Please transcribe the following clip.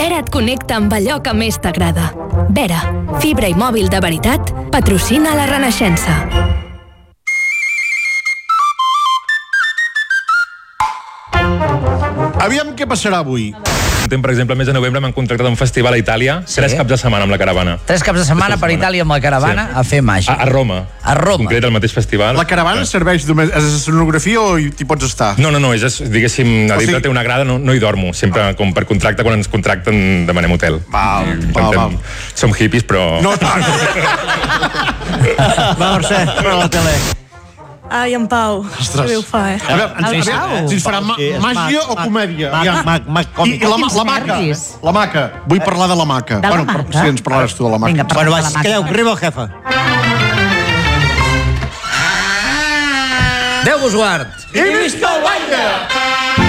Vera et connecta amb allò que més t'agrada. Vera, fibra i mòbil de veritat, patrocina la Renaixença. Aviam què passarà avui. Per exemple, el mes de novembre m'han contractat un festival a Itàlia, 3 caps de setmana amb la caravana. 3 caps de setmana per Itàlia amb la caravana a fer màgia. A Roma. A Roma. Concret, al mateix festival. La caravana serveix només a escenografia o t'hi pots estar? No, és, diguéssim, a dintre té una grada, no hi dormo, sempre com per contracte, quan ens contracten demanem hotel. Val. Som hippies, però... No tant. Va, Mercè, per la tele. Ai, en Pau, que bé ho fa, Si ens farà màgia o comèdia? I la maca. Vull parlar de la maca. De la maca? Si ens parlaràs tu de la maca. Vinga, Bueno, va, quedeu, arriba el jefe. Déu vos guard! I visca el baile!